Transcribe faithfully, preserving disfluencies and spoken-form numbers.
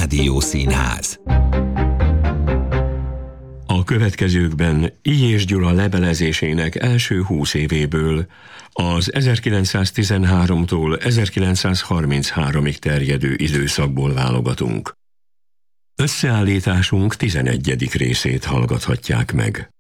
Rádiószínház. A következőkben Illyés Gyula levelezésének első húsz évéből, az ezerkilencszáztizenháromtól ezerkilencszázharminchárom-ig terjedő időszakból válogatunk. Összeállításunk tizenegyedik részét hallgathatják meg.